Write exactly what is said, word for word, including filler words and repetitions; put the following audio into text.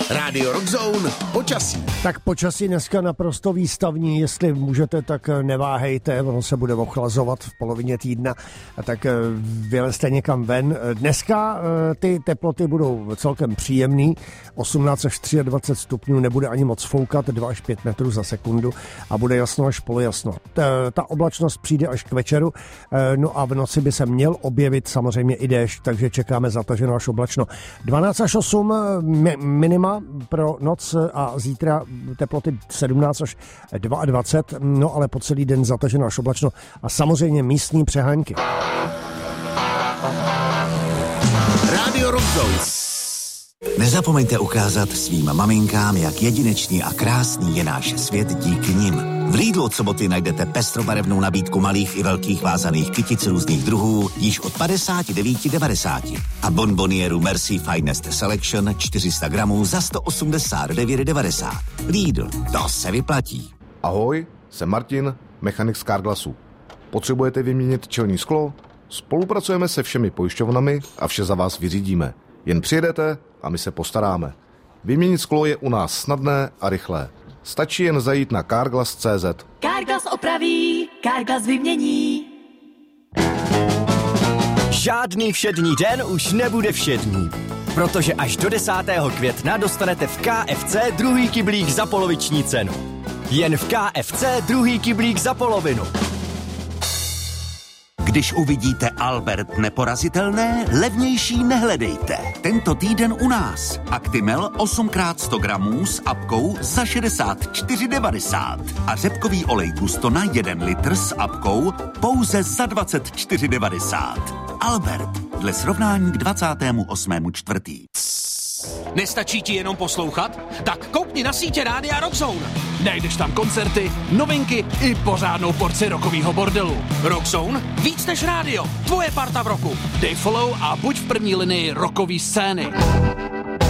Radio Rockzone, počasí. Tak počasí dneska naprosto výstavní, jestli můžete, tak neváhejte, ono se bude ochlazovat v polovině týdna, tak vylezte někam ven. Dneska ty teploty budou celkem příjemný, osmnáct až dvacet tři stupňů, nebude ani moc foukat, dva až pět metrů za sekundu a bude jasno až polojasno. Ta, ta oblačnost přijde až k večeru, no a v noci by se měl objevit samozřejmě i déšť, takže čekáme zataženo až oblačno. dvanáct až osm minima pro noc a zítra teploty sedmnáct až dvacet dva, no ale po celý den zataženo až oblačno a samozřejmě místní přehánky. Radio Rockzone. Nezapomeňte ukázat svým maminkám, jak jedinečný a krásný je náš svět díky nim. V Lidlu od soboty najdete pestrobarevnou nabídku malých i velkých vázaných kytic různých druhů již od padesát devět devadesát a bonbonieru Merci Finest Selection čtyři sta gramů za sto osmdesát devět devadesát. Lidl, to se vyplatí. Ahoj, jsem Martin, mechanik z Carglassu. Potřebujete vyměnit čelní sklo? Spolupracujeme se všemi pojišťovnami a vše za vás vyřídíme. Jen přijedete a my se postaráme. Vyměnit sklo je u nás snadné a rychlé. Stačí jen zajít na carglass tečka cé zet. Carglass opraví, Carglass vymění. Žádný všední den už nebude všední, protože až do desátého května dostanete v K F C druhý kyblík za poloviční cenu. Jen v K F C druhý kyblík za polovinu. Když uvidíte Albert neporazitelné, levnější nehledejte. Tento týden u nás. Actimel osm krát sto gramů s apkou za šedesát čtyři devadesát. A řepkový olej Gusto na jeden litr s apkou pouze za dvacet čtyři devadesát. Albert, dle srovnání k dvacátému osmému čtvrtý. Nestačí ti jenom poslouchat? Tak koukni na sítě Rádia Rockzone. Najdeš tam koncerty, novinky i pořádnou porci rockovýho bordelu. Rockzone? Víc než rádio. Tvoje parta v roku. Dej follow a buď v první linii rockové scény.